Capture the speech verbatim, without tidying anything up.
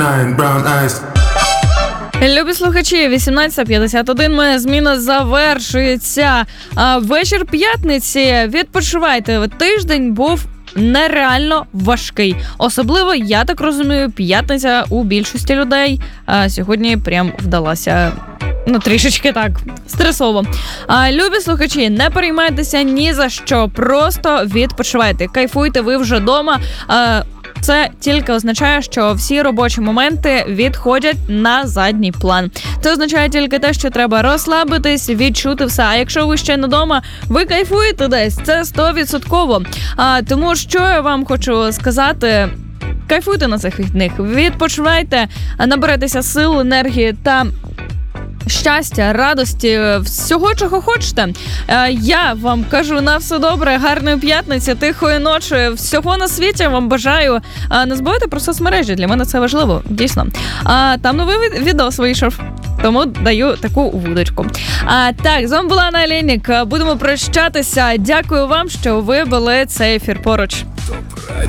brown eyes. Любі слухачі, вісімнадцята п'ятдесят один, моя зміна завершується. А, вечір п'ятниці, відпочивайте. Тиждень був нереально важкий. Особливо, я так розумію, п'ятниця у більшості людей а, сьогодні прям вдалася. Ну, трішечки так, стресово. А, любі слухачі, не переймайтеся ні за що, просто відпочивайте. Кайфуйте, ви вже вдома. А, Це тільки означає, що всі робочі моменти відходять на задній план. Це означає тільки те, що треба розслабитись, відчути все. А якщо ви ще не вдома, ви кайфуєте десь, це сто відсотків. А, тому що я вам хочу сказати... Кайфуйте на цих вихідних, відпочивайте, наберитеся сил, енергії та... щастя, радості, всього, чого хочете. Я вам кажу на все добре, гарної п'ятниці, тихої ночі, всього на світі вам бажаю. Не забувайте про соцмережі, для мене це важливо, дійсно. Там новий відео вийшов, тому даю таку вудочку. А, так, з вами була Анна Олейник, будемо прощатися. Дякую вам, що ви були цей ефір поруч.